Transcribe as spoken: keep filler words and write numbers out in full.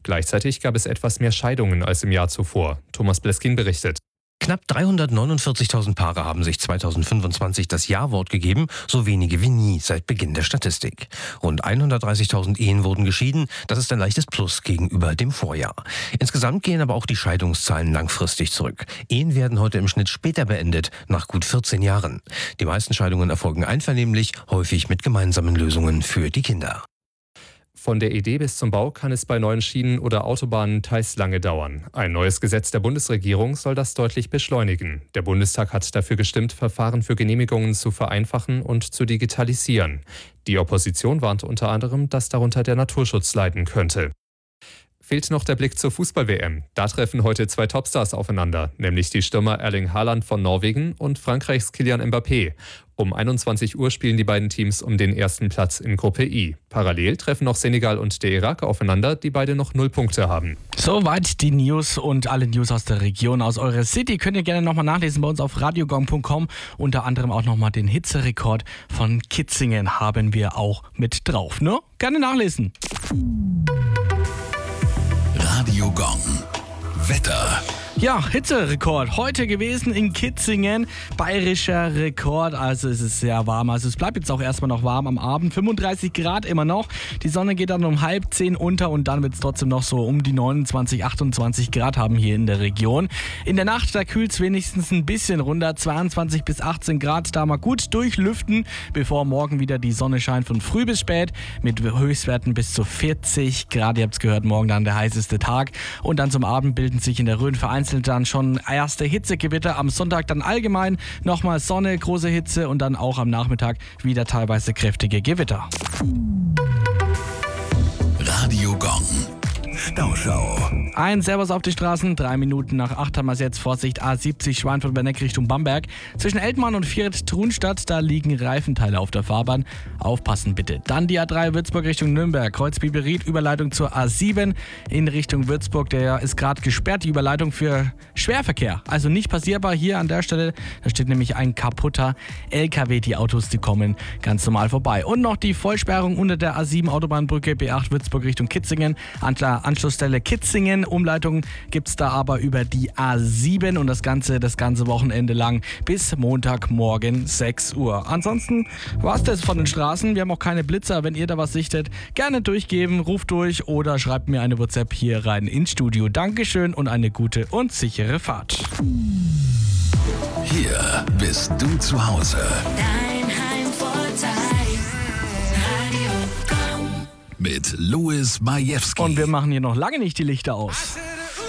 Gleichzeitig gab es etwas mehr Scheidungen als im Jahr zuvor. Thomas Bleskin berichtet. Knapp dreihundertneunundvierzigtausend Paare haben sich zweitausendfünfundzwanzig das Ja-Wort gegeben, so wenige wie nie seit Beginn der Statistik. Rund hundertdreißigtausend Ehen wurden geschieden, das ist ein leichtes Plus gegenüber dem Vorjahr. Insgesamt gehen aber auch die Scheidungszahlen langfristig zurück. Ehen werden heute im Schnitt später beendet, nach gut vierzehn Jahren. Die meisten Scheidungen erfolgen einvernehmlich, häufig mit gemeinsamen Lösungen für die Kinder. Von der Idee bis zum Bau kann es bei neuen Schienen oder Autobahnen teils lange dauern. Ein neues Gesetz der Bundesregierung soll das deutlich beschleunigen. Der Bundestag hat dafür gestimmt, Verfahren für Genehmigungen zu vereinfachen und zu digitalisieren. Die Opposition warnt unter anderem, dass darunter der Naturschutz leiden könnte. Fehlt noch der Blick zur Fußball-W M. Da treffen heute zwei Topstars aufeinander, nämlich die Stürmer Erling Haaland von Norwegen und Frankreichs Kylian Mbappé. Um einundzwanzig Uhr spielen die beiden Teams um den ersten Platz in Gruppe I. Parallel treffen noch Senegal und der Irak aufeinander, die beide noch null Punkte haben. Soweit die News und alle News aus der Region, aus eurer City. Könnt ihr gerne nochmal nachlesen bei uns auf radiogong punkt com. Unter anderem auch nochmal den Hitzerekord von Kitzingen haben wir auch mit drauf. Ne? Gerne nachlesen. Radio Gong. Wetter. Ja, Hitzerekord heute gewesen in Kitzingen, bayerischer Rekord, also es ist sehr warm, also es bleibt jetzt auch erstmal noch warm am Abend, fünfunddreißig Grad immer noch, die Sonne geht dann um halb zehn unter und dann wird es trotzdem noch so um die neunundzwanzig, achtundzwanzig Grad haben hier in der Region. In der Nacht, da kühlt es wenigstens ein bisschen runter, zweiundzwanzig bis achtzehn Grad, da mal gut durchlüften, bevor morgen wieder die Sonne scheint von früh bis spät mit Höchstwerten bis zu vierzig Grad, ihr habt es gehört, morgen dann der heißeste Tag und dann zum Abend bilden sich in der Rhön vereinzelt dann schon erste Hitzegewitter. Am Sonntag dann allgemein nochmal Sonne, große Hitze und dann auch am Nachmittag wieder teilweise kräftige Gewitter. Radio Gong. Stauschau. Ein Servus auf die Straßen, drei Minuten nach acht haben wir es jetzt. Vorsicht, A siebzig Schweinfurt-Berneck Richtung Bamberg. Zwischen Eltmann und Viert-Trunstadt, da liegen Reifenteile auf der Fahrbahn. Aufpassen bitte. Dann die A drei Würzburg Richtung Nürnberg. Kreuz-Biberried, Überleitung zur A sieben in Richtung Würzburg. Der ist gerade gesperrt, die Überleitung für Schwerverkehr. Also nicht passierbar hier an der Stelle. Da steht nämlich ein kaputter L K W. Die Autos, die kommen ganz normal vorbei. Und noch die Vollsperrung unter der A sieben Autobahnbrücke B acht Würzburg Richtung Kitzingen. Anschlussstelle Kitzingen. Umleitung gibt es da aber über die A sieben und das Ganze das ganze Wochenende lang bis Montagmorgen sechs Uhr. Ansonsten war es das von den Straßen. Wir haben auch keine Blitzer. Wenn ihr da was sichtet, gerne durchgeben, ruft durch oder schreibt mir eine WhatsApp hier rein ins Studio. Dankeschön und eine gute und sichere Fahrt. Hier bist du zu Hause. Dein Heimvorteil. Radio Gong. Mit Louis Majewski. Und wir machen hier noch lange nicht die Lichter aus.